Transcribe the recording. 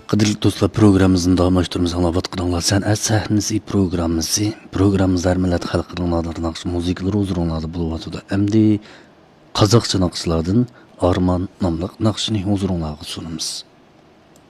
Qadrli do'stlar, programmamizni davomlashtiramiz. Anlayotganlar san'at sahnasi programmasi. Programmamizlar millat xalqining nodar naqsh musiqalari huzuringlarda bo'lyotdi. Endi qozoqcha naqshlardan Arman nomli naqshini huzuringizga sunamiz.